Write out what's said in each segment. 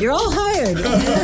You're all hired.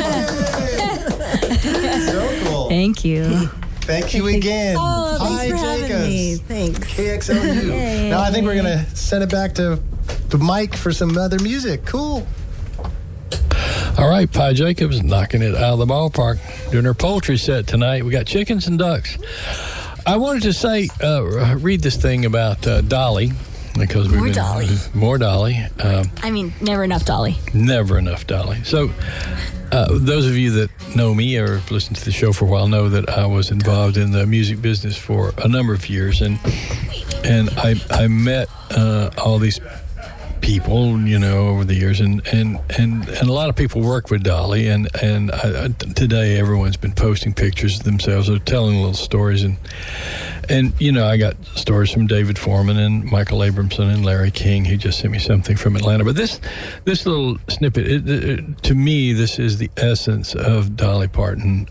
So cool. Thank you. Thank you again. Oh, thanks for having Jacobs. me. Thanks. KXLU. Yay. Now I think we're going to send it back to Mike for some other music. Cool. All right, Pi Jacobs knocking it out of the ballpark, doing her poultry set tonight. We got chickens and ducks. I wanted to say, read this thing about Dolly. Because More Dolly. Never enough Dolly. Never enough Dolly. So, those of you that know me or have listened to the show for a while know that I was involved in the music business for a number of years, and I met all these people, over the years, and a lot of people work with Dolly, and today everyone's been posting pictures of themselves or telling little stories, and I got stories from David Foreman and Michael Abramson and Larry King, who just sent me something from Atlanta. But this little snippet, to me, this is the essence of Dolly Parton.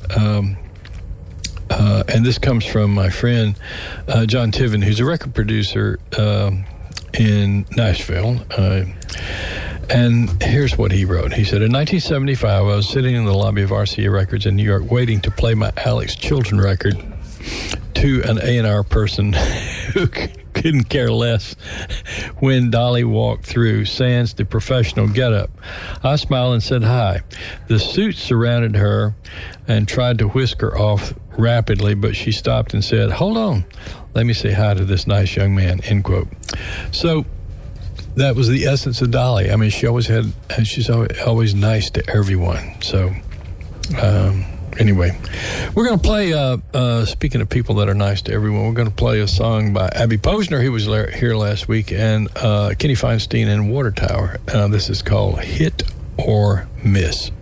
And this comes from my friend John Tiven, who's a record producer in Nashville. And here's what he wrote. He said, in 1975, I was sitting in the lobby of RCA Records in New York waiting to play my Alex Chilton record to an A&R person who couldn't care less when Dolly walked through, sans the professional getup. I smiled and said hi. The suit surrounded her and tried to whisk her off rapidly, but she stopped and said, hold on, let me say hi to this nice young man, end quote. So that was the essence of Dolly. I mean, she's always nice to everyone. So, anyway, we're going to play, speaking of people that are nice to everyone, we're going to play a song by Abby Posner, who was here last week, and Kenny Feinstein and Water Tower. This is called Hit or Miss.